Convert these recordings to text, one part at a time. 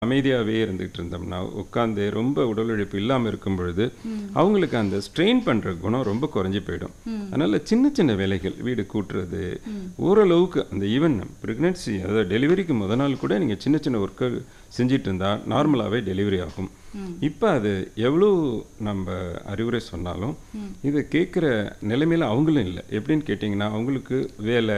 அமைதியாவே இருந்துகிட்டு இருந்தோம்னா, உட்காந்து ரொம்ப உடல் உழைப்பு இல்லாம இருக்கும் பொழுது, அவங்களுக்கு அந்த ஸ்ட்ரெயின் பண்ற குணம் ரொம்ப குறைஞ்சு போயிடும். அதனால சின்ன சின்ன வேலைகள், வீடு கூட்டுறது, ஓரளவுக்கு அந்த ஈவன் பிரெக்னன்சி அதாவது டெலிவரிக்கு முத நாள் கூட நீங்க சின்ன சின்ன ஒர்க்க செஞ்சுட்டு இருந்தா நார்மலாவே டெலிவரி ஆகும். இப்ப அது எவ்வளோ நம்ம அறிவுரை சொன்னாலும், இத கேட்குற நிலைமையில அவங்களும் இல்ல. எப்படின்னு கேட்டீங்கன்னா, அவங்களுக்கு வேலை,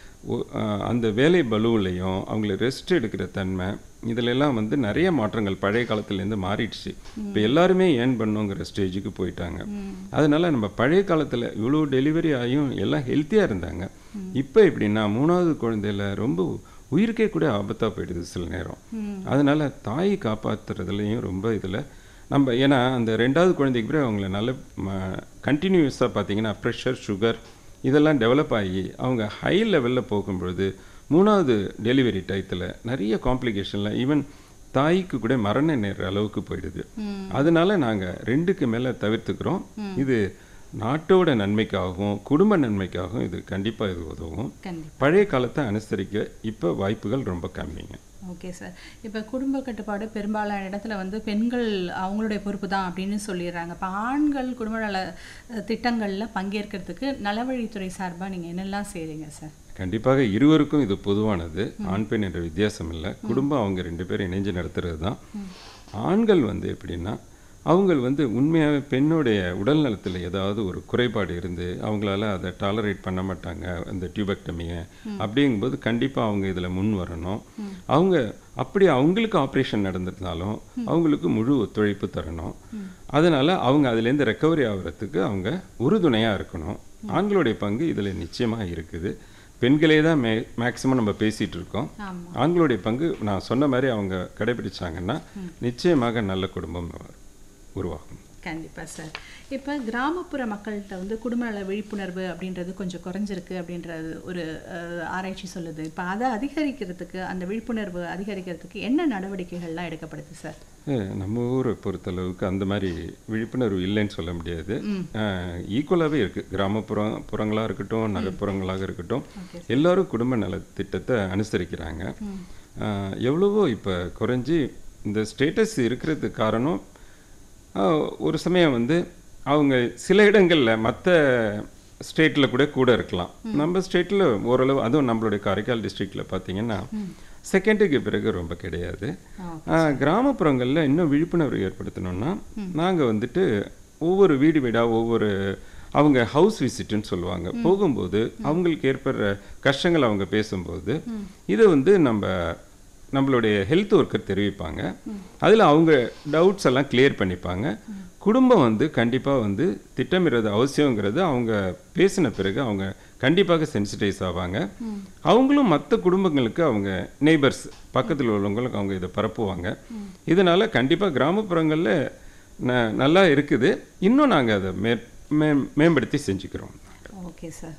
அந்த வேலை பளுவுலையும் அவங்களுக்கு ரெஸ்ட் எடுக்கிற தன்மை இதிலெல்லாம் வந்து நிறைய மாற்றங்கள் பழைய காலத்துலேருந்து மாறிடுச்சு. இப்போ எல்லாருமே ஏர்ன் பண்ணுங்கிற ஸ்டேஜுக்கு போயிட்டாங்க. அதனால நம்ம பழைய காலத்தில் இவ்வளோ டெலிவரி ஆகியும் எல்லாம் ஹெல்த்தியாக இருந்தாங்க. இப்போ எப்படின்னா 3வது குழந்தையில ரொம்ப உயிருக்கே கூட ஆபத்தாக போயிடுது சில நேரம். அதனால தாயை காப்பாற்றுறதுலையும் ரொம்ப இதில் நம்ம ஏன்னா அந்த 2வது குழந்தைக்கு பிறகு அவங்கள நல்ல கண்டினியூஸாக பார்த்தீங்கன்னா ப்ரெஷர், சுகர் இதெல்லாம் டெவலப் ஆகி அவங்க ஹை லெவலில் போகும்பொழுது 3வது டெலிவரி டயத்தில் நிறைய காம்ப்ளிகேஷன்லாம் ஈவன் தாய்க்கு கூட மரணம் நேர்ற அளவுக்கு போயிடுது. அதனால நாங்கள் 2க்கு மேலே தவிர்த்துக்கிறோம். இது நாட்டோட நன்மைக்காகவும் குடும்ப நன்மைக்காகவும் இது கண்டிப்பாக இது உதவும். பழைய காலத்தை அனுசரிக்க இப்போ வாய்ப்புகள் ரொம்ப கம்மிங்க. Okay sir. இப்போ குடும்ப கட்டுப்பாடு பெரும்பாலான இடத்துல வந்து பெண்கள் அவங்களுடைய பொறுப்பு தான் அப்படின்னு சொல்லிடுறாங்க. இப்போ ஆண்கள் குடும்ப நல திட்டங்களில் பங்கேற்கிறதுக்கு நலவழித்துறை சார்பாக நீங்கள் என்னெல்லாம் செய்கிறீங்க சார்? கண்டிப்பாக இருவருக்கும் இது பொதுவானது. ஆண் பெண் என்ற வித்தியாசம் இல்லை. குடும்பம் அவங்க 2 பேரும் இணைஞ்சு நடத்துறது தான். ஆண்கள் வந்து எப்படின்னா அவங்க வந்து உண்மையாகவே பெண்ணுடைய உடல் நலத்தில் ஏதாவது ஒரு குறைபாடு இருந்து அவங்களால அதை டாலரேட் பண்ண மாட்டாங்க அந்த டியூபெக்டமியை அப்படிங்கும்போது கண்டிப்பாக அவங்க இதில் முன் வரணும். அவங்க அப்படி அவங்களுக்கு ஆப்ரேஷன் நடந்திருந்தாலும் அவங்களுக்கு முழு ஒத்துழைப்பு தரணும். அதனால் அவங்க அதுலேருந்து ரெக்கவரி ஆகிறதுக்கு அவங்க உறுதுணையாக இருக்கணும். ஆண்களுடைய பங்கு இதில் நிச்சயமாக இருக்குது. பெண்களே தான் மேக்சிமம் நம்ம பேசிகிட்டு இருக்கோம். ஆண்களுடைய பங்கு நான் சொன்ன மாதிரி அவங்க கடைபிடிச்சாங்கன்னா நிச்சயமாக நல்ல குடும்பம் உருவாகும். கண்டிப்பாக சார். இப்போ கிராமப்புற மக்கள்கிட்ட வந்து குடும்ப நல விழிப்புணர்வு அப்படின்றது கொஞ்சம் குறைஞ்சிருக்கு அப்படின்றது ஒரு ஆராய்ச்சி சொல்லுது. இப்போ அதை அதிகரிக்கிறதுக்கு அந்த விழிப்புணர்வு அதிகரிக்கிறதுக்கு என்ன நடவடிக்கைகள்லாம் எடுக்கப்படுது சார்? நம்ம ஊரை பொறுத்தளவுக்கு அந்த மாதிரி விழிப்புணர்வு இல்லைன்னு சொல்ல முடியாது. ஈக்குவலாகவே இருக்குது. கிராமப்புறங்களாக இருக்கட்டும், நகர்ப்புறங்களாக இருக்கட்டும், எல்லோரும் குடும்ப நல திட்டத்தை அனுசரிக்கிறாங்க. எவ்வளவோ இப்போ குறைஞ்சி இந்த ஸ்டேட்டஸ் இருக்கிறதுக்கு காரணம் ஒரு சமயம் வந்து அவங்க சில இடங்களில் மற்ற ஸ்டேட்டில் கூட இருக்கலாம். நம்ம ஸ்டேட்டில் ஓரளவு அதுவும் நம்மளுடைய காரைக்கால் டிஸ்ட்ரிக்டில் பார்த்தீங்கன்னா செகண்டுக்கு பிறகு ரொம்ப கிடையாது. கிராமப்புறங்களில் இன்னும் விழிப்புணர்வு ஏற்படுத்தணும்னா நாங்கள் வந்துட்டு ஒவ்வொரு வீடாக ஒவ்வொரு அவங்க ஹவுஸ் விசிட்டுன்னு சொல்லுவாங்க. போகும்போது அவங்களுக்கு ஏற்படுற கஷ்டங்கள் அவங்க பேசும்போது இதை வந்து நம்மளுடைய ஹெல்த் ஒர்க்கர் தெரிவிப்பாங்க. அதில் அவங்க டவுட்ஸ் எல்லாம் கிளியர் பண்ணிப்பாங்க. குடும்பம் வந்து கண்டிப்பாக வந்து திட்டமிடுறது அவசியங்கிறது அவங்க பேசின பிறகு அவங்க கண்டிப்பாக சென்சிட்டைஸ் ஆவாங்க. அவங்களும் மற்ற குடும்பங்களுக்கு அவங்க நெய்பர்ஸ் பக்கத்தில் உள்ளவங்களுக்கு அவங்க இதை பரப்புவாங்க. இதனால் கண்டிப்பாக கிராமப்புறங்களில் நல்லா இருக்குது. இன்னும் நாங்கள் அதை மேம்படுத்தி செஞ்சுக்கிறோம். Okay sir.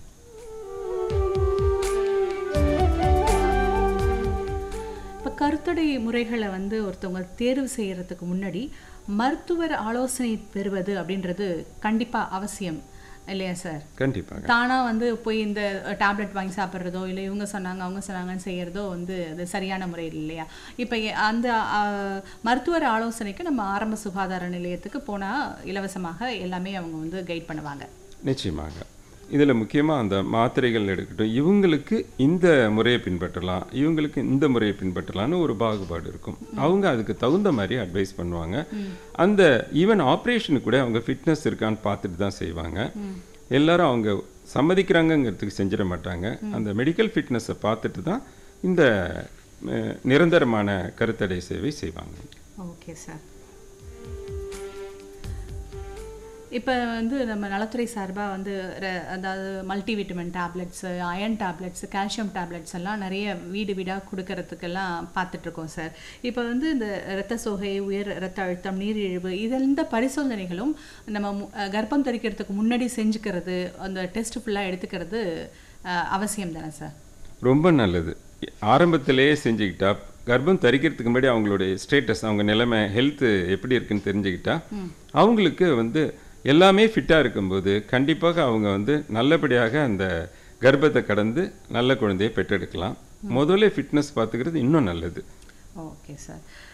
இப்போ கருத்தடை முறைகளை வந்து ஒருத்தவங்க தேர்வு செய்கிறதுக்கு முன்னாடி மருத்துவர் ஆலோசனை பெறுவது அப்படின்றது கண்டிப்பாக அவசியம் இல்லையா சார்? கண்டிப்பாக. தானாக வந்து போய் இந்த டேப்லெட் வாங்கி சாப்பிட்றதோ இல்லை இவங்க சொன்னாங்க அவங்க சொன்னாங்கன்னு செய்கிறதோ வந்து அது சரியான முறை இல்லையா? இப்போ அந்த மருத்துவர் ஆலோசனைக்கு நம்ம ஆரம்ப சுகாதார நிலையத்துக்கு போனால் இலவசமாக எல்லாமே அவங்க வந்து கைட் பண்ணுவாங்க. நிச்சயமாக. இதில் முக்கியமாக அந்த மாத்திரைகள் எடுக்கட்டும், இவங்களுக்கு இந்த முறையை பின்பற்றலாம், இவங்களுக்கு இந்த முறையை பின்பற்றலான்னு ஒரு பாகுபாடு இருக்கும். அவங்க அதுக்கு தகுந்த மாதிரி அட்வைஸ் பண்ணுவாங்க. அந்த ஈவன் ஆப்ரேஷனுக்கு கூட அவங்க ஃபிட்னஸ் இருக்கான்னு பார்த்துட்டு தான் செய்வாங்க. எல்லாரும் அவங்க சம்மதிக்கிறாங்கங்கிறதுக்கு செஞ்சிட மாட்டாங்க. அந்த மெடிக்கல் ஃபிட்னஸை பார்த்துட்டு தான் இந்த நிரந்தரமான கருத்தடை சேவை செய்வாங்க. Okay sir. இப்போ வந்து நம்ம நலத்துறை சார்பாக வந்து அதாவது multivitamin tablets, iron tablets, calcium tablets எல்லாம் நிறைய வீடாக கொடுக்கறதுக்கெல்லாம் பார்த்துட்ருக்கோம் சார். இப்போ வந்து இந்த இரத்த சோகை, உயர் இரத்த அழுத்தம், நீரிழிவு இந்த பரிசோதனைகளும் நம்ம கர்ப்பம் தரிக்கிறதுக்கு முன்னாடி செஞ்சுக்கிறது, அந்த டெஸ்ட் ஃபுல்லாக எடுத்துக்கிறது அவசியம் தானே சார்? ரொம்ப நல்லது. ஆரம்பத்திலேயே செஞ்சுக்கிட்டா கர்ப்பம் தரிக்கிறதுக்கு முன்னாடி அவங்களுடைய ஸ்டேட்டஸ், அவங்க நிலைமை, ஹெல்த்து எப்படி இருக்குன்னு தெரிஞ்சுக்கிட்டா அவங்களுக்கு வந்து எல்லாமே ஃபிட்டாக இருக்கும்போது கண்டிப்பாக அவங்க வந்து நல்லபடியாக அந்த கர்ப்பத்தை கடந்து நல்ல குழந்தையை பெற்றெடுக்கலாம். முதல்ல ஃபிட்னஸ் பார்த்துக்கிறது இன்னும் நல்லது. Okay sir.